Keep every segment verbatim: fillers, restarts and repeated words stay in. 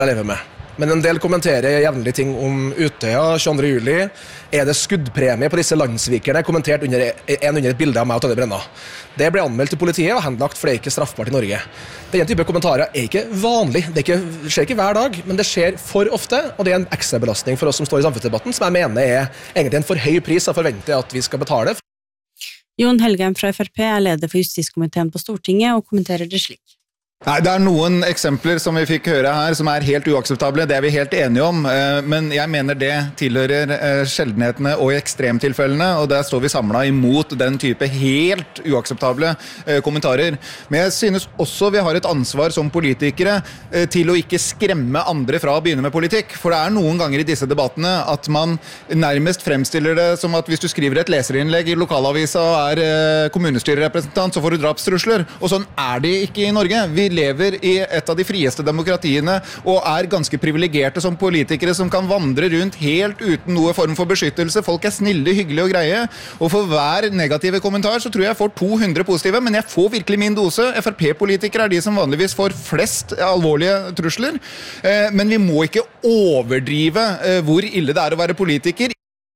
jeg lever med. Men en del kommenterer jevnlig ting om Utøya, tjueandre juli. Er det skuddpremie på disse landsvikerne, kommentert under, en under et bilde av meg og Tonje Brenna. Det ble anmeldt til politiet og henlagt, for det er ikke straffbart i Norge. Denne type kommentarer er ikke vanlig. Det, er ikke, det skjer ikke hver dag, men det skjer for ofte, og det er en ekstra belastning for oss som står i samfunnsdebatten, som jeg mener er egentlig en for høy pris jeg forventer at vi skal betale. Jon Helgheim fra F R P er leder for justiskomiteen på Stortinget og kommenterer det slik. Nei, det er noen eksempler som vi fikk høre her som er helt uakseptable, det er vi helt enige om, men jeg mener det tilhører sjeldenhetene og ekstremtilfellene, og der står vi samlet imot den type helt uakseptable kommentarer. Men jeg synes også vi har et ansvar som politikere til å ikke skremme andre fra å begynne med politikk, for det er noen ganger i disse debattene at man nærmest fremstiller det som at hvis du skriver et leserinnlegg i lokalavisa og er kommunestyrerepresentant, så får du drapstrusler, og sånn er det ikke i Norge. Vi lever i et av de frieste demokratiene og er ganske privilegerte som politikere som kan vandre rundt helt uten noe form for beskyttelse. Folk er snille, hyggelige og greie, og for hver negative kommentar så tror jeg jeg får to hundre positive, men jeg får virkelig min dose. F R P-politikere er de som vanligvis får flest alvorlige trusler, men vi må ikke overdrive hvor ille det er å være politiker.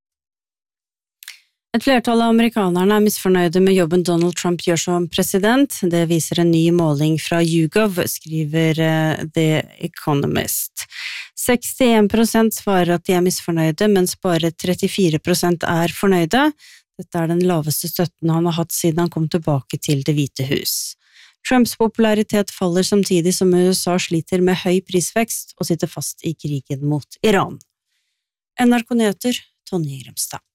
Et flertall av amerikanerne er misfornøyde med jobben Donald Trump gjør som president. Det viser en ny måling fra YouGov, skriver The Economist. sekstien prosent svarer at de er misfornøyde, mens bare trettifire prosent er fornøyde. Dette er den laveste støtten han har hatt siden han kom tilbake til Det hvite hus. Trumps popularitet faller samtidig som U S A sliter med høy prisvekst og sitter fast i krigen mot Iran. N R K Nyheter, Tonje Grimstad.